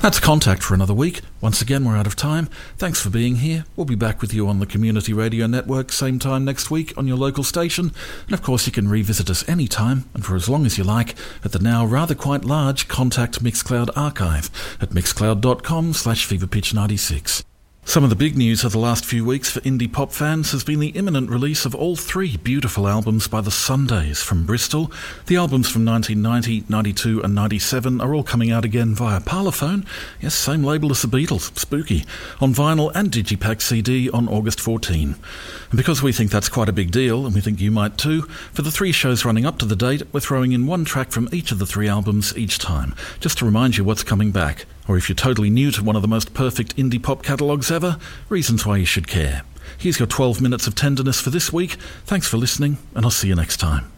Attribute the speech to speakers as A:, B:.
A: That's Contact for another week. Once again, we're out of time. Thanks for being here. We'll be back with you on the Community Radio Network same time next week on your local station. And of course, you can revisit us anytime and for as long as you like at the now rather quite large Contact Mixcloud archive at mixcloud.com/feverpitch96. Some of the big news of the last few weeks for indie pop fans has been the imminent release of all three beautiful albums by the Sundays from Bristol. The albums from 1990, 92 and 97 are all coming out again via Parlophone, yes, same label as the Beatles, spooky, on vinyl and Digipack CD on August 14. And because we think that's quite a big deal, and we think you might too, for the three shows running up to the date, we're throwing in one track from each of the three albums each time, just to remind you what's coming back. Or if you're totally new to one of the most perfect indie pop catalogues ever, reasons why you should care. Here's your 12 minutes of tenderness for this week. Thanks for listening, and I'll see you next time.